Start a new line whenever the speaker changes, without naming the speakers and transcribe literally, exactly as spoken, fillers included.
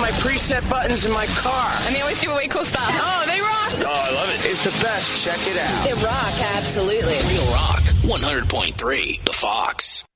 my preset buttons in my car.
And they always give away cool stuff. Oh, they rock.
Oh, I love it. It's the best. Check it out.
They rock, absolutely.
Real Rock, one hundred point three, The Fox.